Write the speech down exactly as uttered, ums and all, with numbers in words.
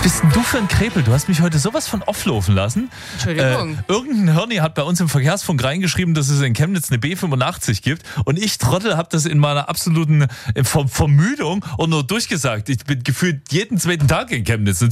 bist denn du für ein Krepel? Du hast mich heute sowas von offlaufen lassen. Entschuldigung. Äh, irgendein Hirni hat bei uns im Verkehrsfunk reingeschrieben, dass es in Chemnitz eine B fünfundachtzig gibt. Und ich, Trottel, habe das in meiner absoluten äh, Ver Vermüdung und nur durchgesagt. Ich bin gefühlt jeden zweiten Tag in Chemnitz.